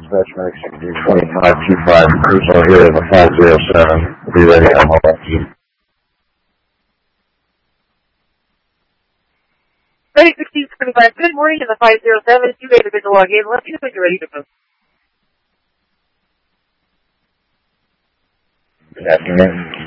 Dispatch 2525, cruise on here in the 507. Be ready to hold up. Ready 1625, good morning in the 507. You guys are good to log in. Let me know when you're ready to move. Good afternoon.